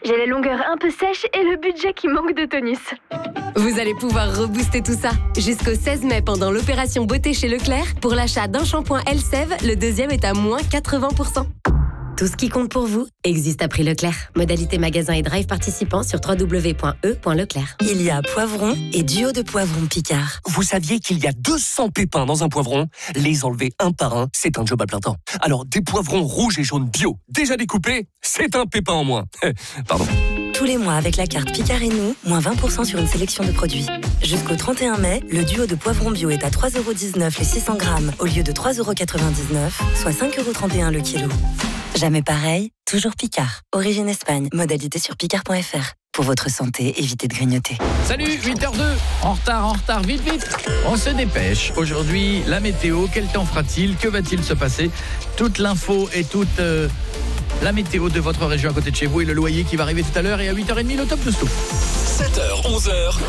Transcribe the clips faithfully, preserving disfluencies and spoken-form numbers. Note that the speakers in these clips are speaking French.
J'ai les longueurs un peu sèches et le budget qui manque de tonus. Vous allez pouvoir rebooster tout ça. Jusqu'au seize mai, pendant l'opération beauté chez Leclerc, pour l'achat d'un shampoing Elseve, le deuxième est à moins quatre-vingts pour cent. Tout ce qui compte pour vous existe à prix Leclerc. Modalité magasin et drive participant sur w w w point e point leclerc. Il y a poivron et duo de poivrons Picard. Vous saviez qu'il y a deux cents pépins dans un poivron ? Les enlever un par un, c'est un job à plein temps. Alors, des poivrons rouges et jaunes bio, déjà découpés, c'est un pépin en moins. Pardon. Tous les mois, avec la carte Picard et nous, moins vingt pour cent sur une sélection de produits. Jusqu'au trente et un mai, le duo de poivrons bio est à trois euros dix-neuf les six cents grammes au lieu de trois euros quatre-vingt-dix-neuf, soit cinq euros trente et un le kilo. Jamais pareil, toujours Picard. Origine Espagne, modalité sur picard point f r. Pour votre santé, évitez de grignoter. Salut, huit heures deux, en retard, en retard, vite, vite. On se dépêche. Aujourd'hui, la météo, quel temps fera-t-il ? Que va-t-il se passer ? Toute l'info et toute euh, la météo de votre région à côté de chez vous et le loyer qui va arriver tout à l'heure. Et à huit heures trente, le top de Scoop. sept heures, onze heures.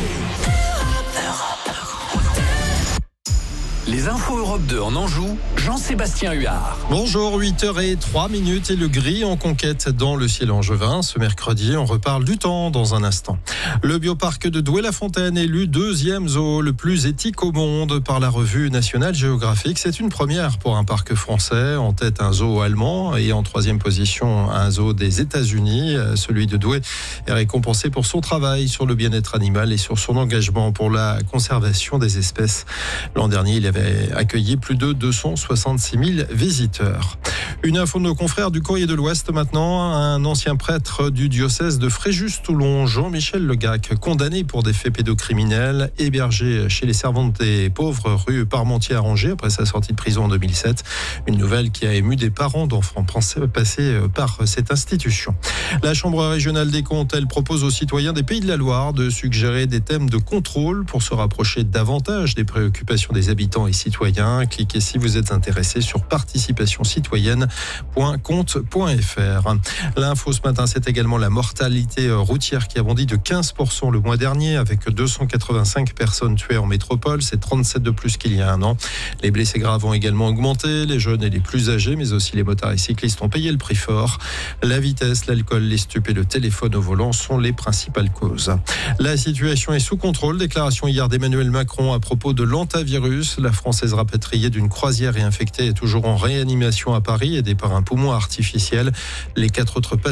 Les infos Europe deux en Anjou, Jean-Sébastien Huard. Bonjour, huit heures trois minutes et le gris en conquête dans le ciel angevin. Ce mercredi, on reparle du temps dans un instant. Le bioparc de Douai-la-Fontaine élu deuxième zoo le plus éthique au monde par la revue National Geographic. C'est une première pour un parc français. En tête, un zoo allemand et en troisième position, un zoo des États-Unis. Celui de Douai est récompensé pour son travail sur le bien-être animal et sur son engagement pour la conservation des espèces. L'an dernier, il avait accueilli plus de deux cent soixante-six mille visiteurs. Une info de nos confrères du Courrier de l'Ouest maintenant. Un ancien prêtre du diocèse de Fréjus-Toulon, Jean-Michel Legac, condamné pour des faits pédocriminels, hébergé chez les Servantes des Pauvres, rue Parmentier à Angers, après sa sortie de prison en deux mille sept. Une nouvelle qui a ému des parents d'enfants passés par cette institution. La Chambre régionale des comptes, elle propose aux citoyens des Pays de la Loire de suggérer des thèmes de contrôle pour se rapprocher davantage des préoccupations des habitants et citoyens. Cliquez si vous êtes intéressé sur participation citoyenne point compte point f r. L'info ce matin, c'est également la mortalité routière qui a bondi de quinze pour cent le mois dernier avec deux cent quatre-vingt-cinq personnes tuées en métropole. C'est trente-sept de plus qu'il y a un an. Les blessés graves ont également augmenté. Les jeunes et les plus âgés, mais aussi les motards et cyclistes ont payé le prix fort. La vitesse, l'alcool, les stupes et le téléphone au volant sont les principales causes. La situation est sous contrôle. Déclaration hier d'Emmanuel Macron à propos de l'antavirus. La Française rapatriée d'une croisière et infectée est toujours en réanimation à Paris, aidée par un poumon artificiel. Les quatre autres